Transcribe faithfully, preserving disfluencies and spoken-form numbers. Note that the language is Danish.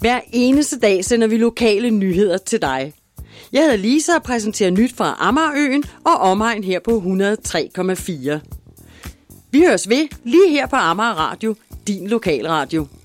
Hver eneste dag sender vi lokale nyheder til dig. Jeg hedder Lisa og præsenterer nyt fra Amagerøen og omegn her på hundrede og tre komma fire. Vi høres ved lige her på Amager Radio, din lokalradio.